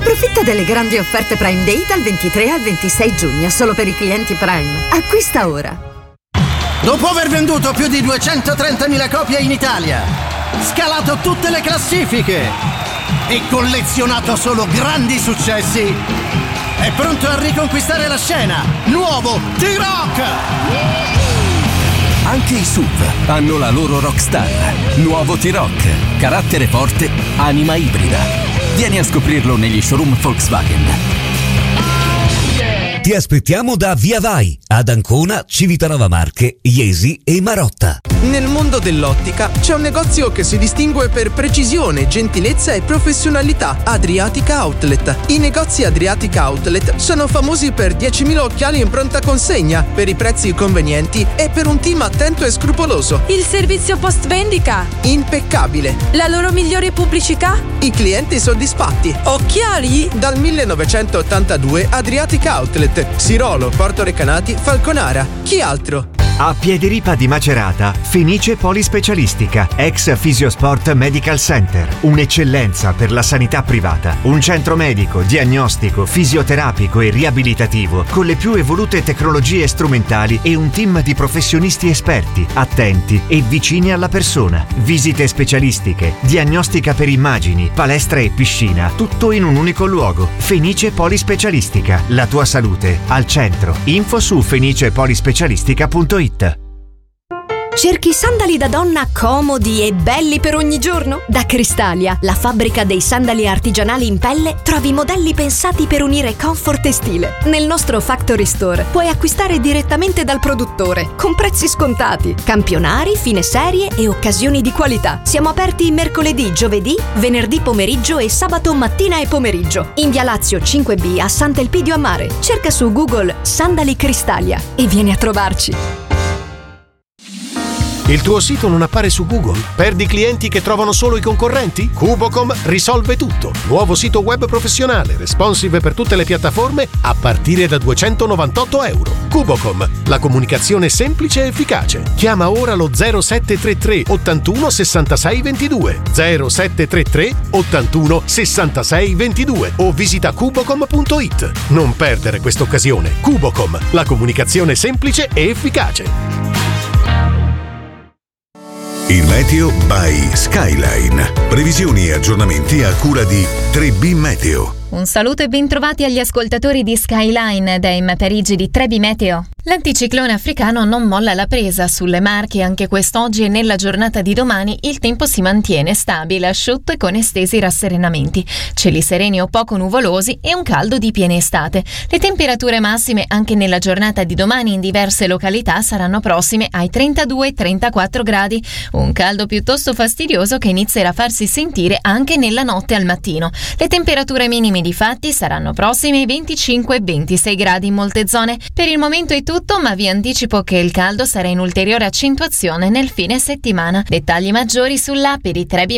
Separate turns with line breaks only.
Approfitta delle grandi offerte Prime Day dal 23 al 26 giugno, solo per i clienti Prime. Acquista ora.
Dopo aver venduto più di 230.000 copie in Italia, scalato tutte le classifiche e collezionato solo grandi successi, è pronto a riconquistare la scena. Nuovo T-Rock!
Anche i SUV hanno la loro rockstar. Nuovo T-Rock. Carattere forte, anima ibrida. Vieni a scoprirlo negli showroom Volkswagen.
Ti aspettiamo da Via Vai, ad Ancona, Civitanova Marche, Iesi e Marotta.
Nel mondo dell'ottica c'è un negozio che si distingue per precisione, gentilezza e professionalità: Adriatica Outlet. I negozi Adriatica Outlet sono famosi per 10.000 occhiali in pronta consegna, per i prezzi convenienti e per un team attento e scrupoloso.
Il servizio post vendita
impeccabile.
La loro migliore pubblicità?
I clienti soddisfatti.
Occhiali?
Dal 1982 Adriatica Outlet, Sirolo, Porto Recanati, Falconara. Chi altro?
A Piediripa di Macerata, Fenice Polispecialistica, ex Fisiosport Medical Center. Un'eccellenza per la sanità privata. Un centro medico, diagnostico, fisioterapico e riabilitativo con le più evolute tecnologie strumentali e un team di professionisti esperti, attenti e vicini alla persona. Visite specialistiche, diagnostica per immagini, palestra e piscina, tutto in un unico luogo. Fenice Polispecialistica, la tua salute al centro. Info su fenicepolispecialistica.it.
Cerchi sandali da donna comodi e belli per ogni giorno? Da Cristalia, la fabbrica dei sandali artigianali in pelle, trovi modelli pensati per unire comfort e stile. Nel nostro Factory Store puoi acquistare direttamente dal produttore, con prezzi scontati, campionari, fine serie e occasioni di qualità. Siamo aperti mercoledì, giovedì, venerdì pomeriggio e sabato mattina e pomeriggio. In Via Lazio 5B a Sant'Elpidio a Mare. Cerca su Google Sandali Cristalia e vieni a trovarci.
Il tuo sito non appare su Google? Perdi clienti che trovano solo i concorrenti? Cubocom risolve tutto. Nuovo sito web professionale, responsive per tutte le piattaforme a partire da €298. Cubocom, la comunicazione semplice e efficace. Chiama ora lo 0733 81 66 22, 0733 81 66 22 o visita cubocom.it. Non perdere questa occasione. Cubocom, la comunicazione semplice e efficace.
Il meteo by Skyline. Previsioni e aggiornamenti a cura di 3B Meteo.
Un saluto e bentrovati agli ascoltatori di Skyline dai Parigi di 3B Meteo. L'anticiclone africano non molla la presa sulle Marche anche quest'oggi e nella giornata di domani il tempo si mantiene stabile, asciutto e con estesi rasserenamenti. Cieli sereni o poco nuvolosi e un caldo di piena estate. Le temperature massime anche nella giornata di domani in diverse località saranno prossime ai 32-34 gradi. Un caldo piuttosto fastidioso che inizierà a farsi sentire anche nella notte al mattino. Le temperature minime difatti saranno prossime ai 25-26 gradi in molte zone. Per il momento è tutto, ma vi anticipo che il caldo sarà in ulteriore accentuazione nel fine settimana. Dettagli maggiori sull'app di 3B